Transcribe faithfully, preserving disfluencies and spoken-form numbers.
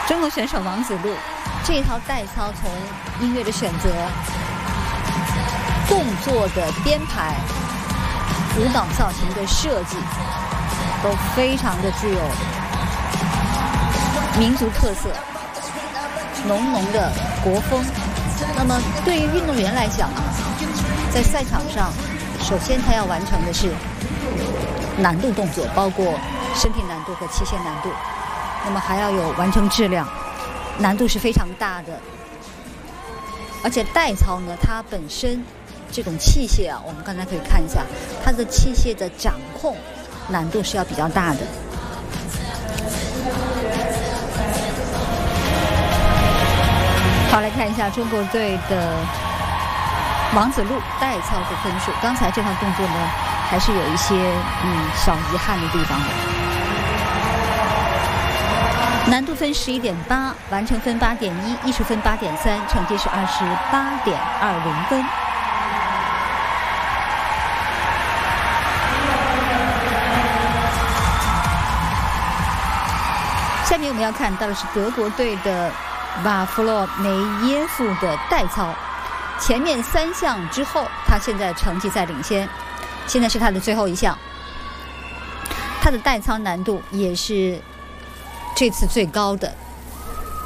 中国选手王子路这一套代操，从音乐的选择、动作的编排、舞蹈造型的设计，都非常的具有民族特色，浓浓的国风。那么对于运动员来讲，在赛场上，首先他要完成的是难度动作，包括身体难度和器械难度，那么还要有完成质量，难度是非常大的。而且代操呢，它本身这种器械啊，我们刚才可以看一下，它的器械的掌控难度是要比较大的。好，来看一下中国队的王子路代操的分数。刚才这套动作呢，还是有一些嗯小遗憾的地方的。难度分十一点八，完成分八点一，艺术分八点三，成绩是二十八点二零分。下面我们要看到的是德国队的瓦弗洛梅耶夫的代操，前面三项之后，他现在成绩在领先，现在是他的最后一项。他的代操难度也是这次最高的，